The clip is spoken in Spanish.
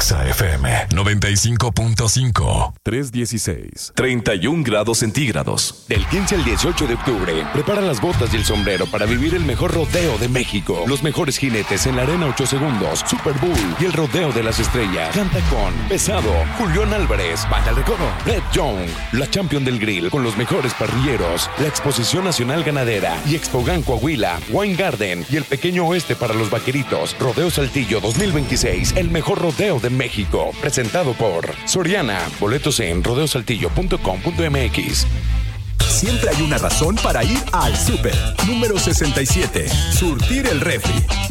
Exa FM 95.5. 316. 31 grados centígrados. Del 15 al 18 de octubre, prepara las botas y el sombrero para vivir el mejor rodeo de México. Los mejores jinetes en la Arena 8 Segundos, Super Bowl y el Rodeo de las Estrellas. Canta con Pesado, Julián Álvarez, Banda El Recodo, Red Young, la Champion del Grill con los mejores parrilleros, la Exposición Nacional Ganadera y Expogan Coahuila, Wine Garden y el Pequeño Oeste para los vaqueritos. Rodeo Saltillo 2026, el mejor rodeo de México. Presentado por Soriana. Boletos en rodeosaltillo.com.mx. Siempre hay una razón para ir al súper. Número 67. Surtir el refri.